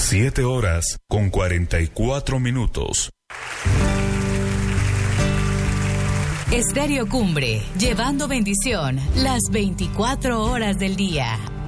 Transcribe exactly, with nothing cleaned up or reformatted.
Siete horas con cuarenta y cuatro minutos. Estéreo Cumbre, llevando bendición las veinticuatro horas del día.